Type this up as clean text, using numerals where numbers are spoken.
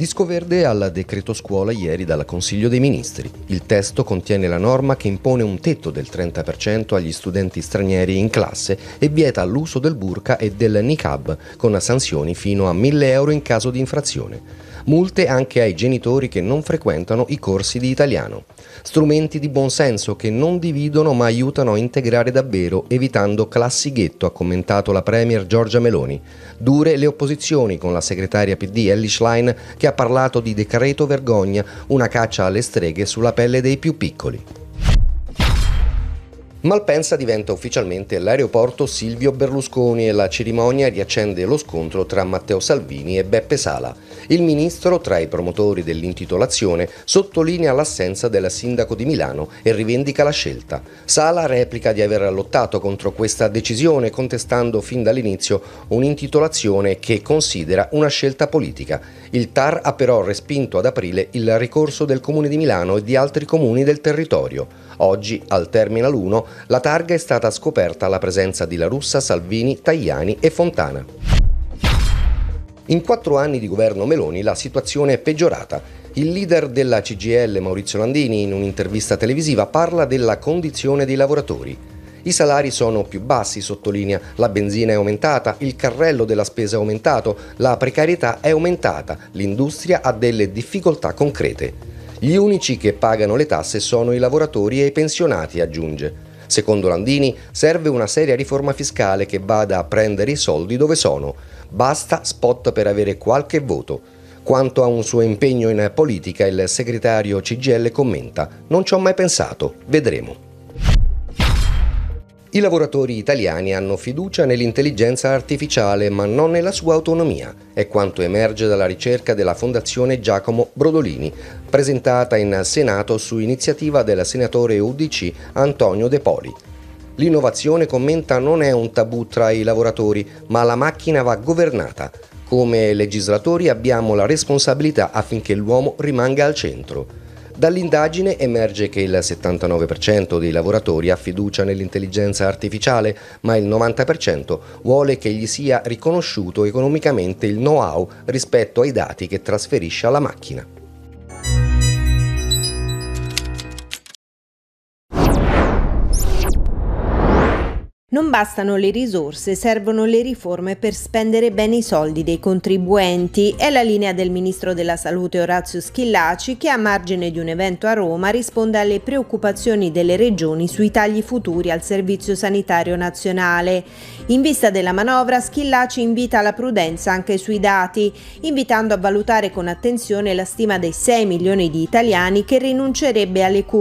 Disco verde al decreto scuola ieri dal Consiglio dei Ministri. Il testo contiene la norma che impone un tetto del 30% agli studenti stranieri in classe e vieta l'uso del burqa e del niqab, con sanzioni fino a 1.000 euro in caso di infrazione. Multe anche ai genitori che non frequentano i corsi di italiano. Strumenti di buonsenso che non dividono ma aiutano a integrare davvero, evitando classi ghetto, ha commentato la premier Giorgia Meloni. Dure le opposizioni con la segretaria PD Elly Schlein, che ha parlato di decreto vergogna, una caccia alle streghe sulla pelle dei più piccoli. Malpensa diventa ufficialmente l'aeroporto Silvio Berlusconi e la cerimonia riaccende lo scontro tra Matteo Salvini e Beppe Sala. Il ministro, tra i promotori dell'intitolazione, sottolinea l'assenza del sindaco di Milano e rivendica la scelta. Sala replica di aver lottato contro questa decisione, contestando fin dall'inizio un'intitolazione che considera una scelta politica. Il TAR ha però respinto ad aprile il ricorso del Comune di Milano e di altri comuni del territorio. Oggi, al Terminal 1, la targa è stata scoperta alla presenza di La Russa, Salvini, Tajani e Fontana. In 4 anni di governo Meloni la situazione è peggiorata. Il leader della CGIL, Maurizio Landini, in un'intervista televisiva parla della condizione dei lavoratori. I salari sono più bassi, sottolinea, la benzina è aumentata, il carrello della spesa è aumentato, la precarietà è aumentata, l'industria ha delle difficoltà concrete. Gli unici che pagano le tasse sono i lavoratori e i pensionati, aggiunge. Secondo Landini, serve una seria riforma fiscale che vada a prendere i soldi dove sono. Basta spot per avere qualche voto. Quanto a un suo impegno in politica, il segretario CGIL commenta: «Non ci ho mai pensato, vedremo». I lavoratori italiani hanno fiducia nell'intelligenza artificiale, ma non nella sua autonomia. È quanto emerge dalla ricerca della Fondazione Giacomo Brodolini, presentata in Senato su iniziativa del senatore UDC Antonio De Poli. L'innovazione, commenta, non è un tabù tra i lavoratori, ma la macchina va governata. Come legislatori abbiamo la responsabilità affinché l'uomo rimanga al centro. Dall'indagine emerge che il 79% dei lavoratori ha fiducia nell'intelligenza artificiale, ma il 90% vuole che gli sia riconosciuto economicamente il know-how rispetto ai dati che trasferisce alla macchina. Non bastano le risorse, servono le riforme per spendere bene i soldi dei contribuenti. È la linea del ministro della Salute Orazio Schillaci, che a margine di un evento a Roma risponde alle preoccupazioni delle regioni sui tagli futuri al Servizio Sanitario Nazionale. In vista della manovra, Schillaci invita alla prudenza anche sui dati, invitando a valutare con attenzione la stima dei 6 milioni di italiani che rinuncerebbe alle cure